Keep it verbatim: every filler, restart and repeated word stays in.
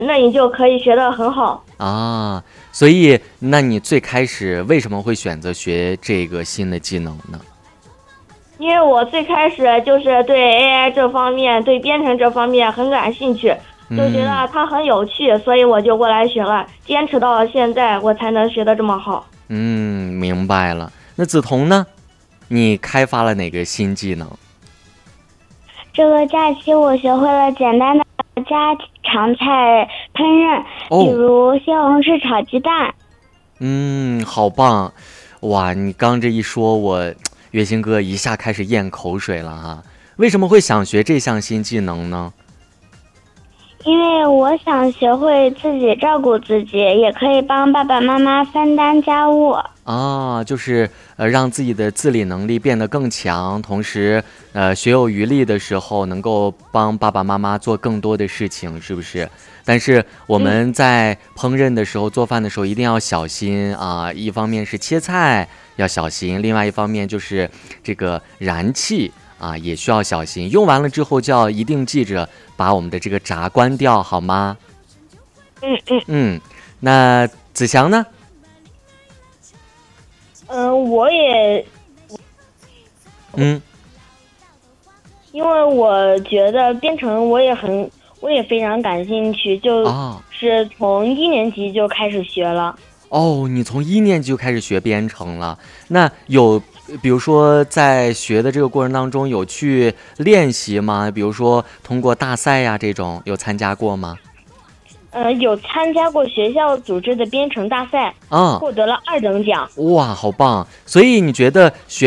那你就可以学得很好啊。所以，那你最开始为什么会选择学这个新的技能呢？ 因为我最开始就是对 A I 这方面，对编程这方面很感兴趣，就觉得它很有趣，所以我就过来学了，坚持到了现在，我才能学得这么好。 嗯，明白了。那梓潼呢？你开发了哪个新技能？ 这个假期我学会了简单的家常菜烹饪， 哦， 比如西红柿炒鸡蛋。 嗯，好棒！哇，你刚这一说，我月星哥一下开始咽口水了哈。为什么会想学这项新技能呢？ 因为我想学会自己照顾自己，也可以帮爸爸妈妈分担家务。 啊，就是呃，让自己的自理能力变得更强，同时呃，学有余力的时候，能够帮爸爸妈妈做更多的事情，是不是？但是我们在烹饪的时候、做饭的时候一定要小心啊！一方面是切菜要小心，另外一方面就是这个燃气啊，也需要小心。用完了之后就要一定记着把我们的这个闸关掉，好吗？ 嗯嗯嗯，那子祥呢？ 嗯、呃，我也嗯， 因为我觉得编程我也很，我也非常感兴趣，就是从一年级就开始学了。 哦，你从一年级就开始学编程了？那有，比如说在学的这个过程当中有去练习吗？比如说通过大赛呀这种有参加过吗？ 呃，有参加过学校组织的编程大赛， 啊， 获得了二等奖。 哇，好棒！所以你觉得学